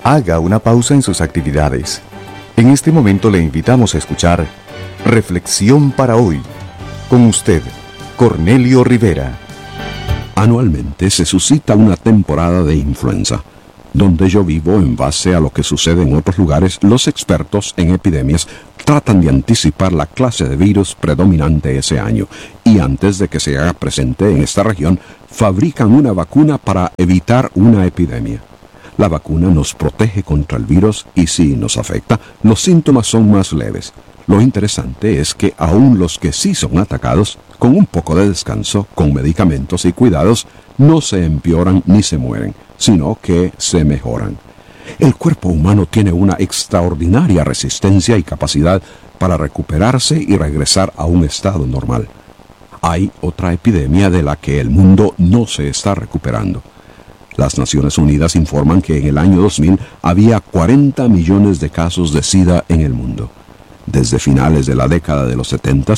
haga una pausa en sus actividades. En este momento le invitamos a escuchar Reflexión para hoy. Con usted, Cornelio Rivera. Anualmente se suscita una temporada de influenza. Donde yo vivo, en base a lo que sucede en otros lugares, los expertos en epidemias tratan de anticipar la clase de virus predominante ese año y antes de que se haga presente en esta región, fabrican una vacuna para evitar una epidemia. La vacuna nos protege contra el virus y si nos afecta, los síntomas son más leves. Lo interesante es que aún los que sí son atacados, con un poco de descanso, con medicamentos y cuidados, no se empeoran ni se mueren, sino que se mejoran. El cuerpo humano tiene una extraordinaria resistencia y capacidad para recuperarse y regresar a un estado normal. Hay otra epidemia de la que el mundo no se está recuperando. Las Naciones Unidas informan que en el año 2000 había 40 millones de casos de SIDA en el mundo. Desde finales de la década de los 70,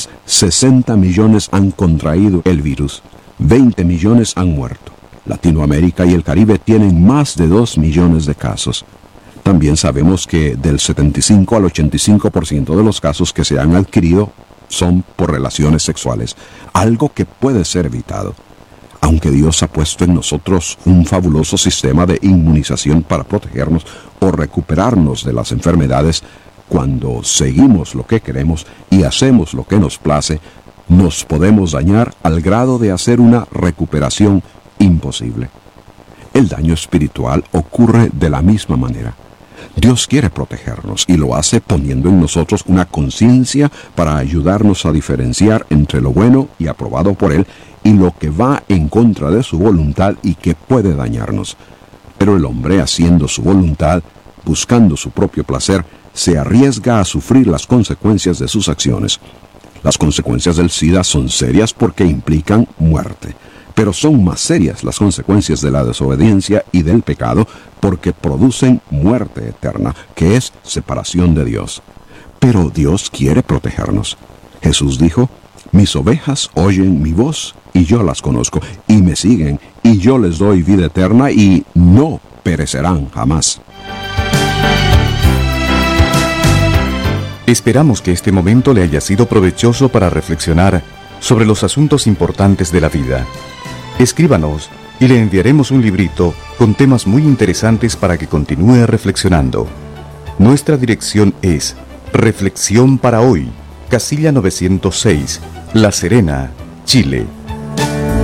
60 millones han contraído el virus, 20 millones han muerto. Latinoamérica y el Caribe tienen más de 2 millones de casos. También sabemos que del 75 al 85% de los casos que se han adquirido son por relaciones sexuales, algo que puede ser evitado. Aunque Dios ha puesto en nosotros un fabuloso sistema de inmunización para protegernos o recuperarnos de las enfermedades, cuando seguimos lo que queremos y hacemos lo que nos place, nos podemos dañar al grado de hacer una recuperación imposible. El daño espiritual ocurre de la misma manera. Dios quiere protegernos y lo hace poniendo en nosotros una conciencia para ayudarnos a diferenciar entre lo bueno y aprobado por Él y lo que va en contra de su voluntad y que puede dañarnos. Pero el hombre, haciendo su voluntad, buscando su propio placer, se arriesga a sufrir las consecuencias de sus acciones. Las consecuencias del SIDA son serias porque implican muerte, pero son más serias las consecuencias de la desobediencia y del pecado porque producen muerte eterna, que es separación de Dios. Pero Dios quiere protegernos. Jesús dijo: mis ovejas oyen mi voz y yo las conozco, y me siguen, y yo les doy vida eterna y no perecerán jamás. Esperamos que este momento le haya sido provechoso para reflexionar sobre los asuntos importantes de la vida. Escríbanos y le enviaremos un librito con temas muy interesantes para que continúe reflexionando. Nuestra dirección es Reflexión para Hoy, Casilla 906, La Serena, Chile.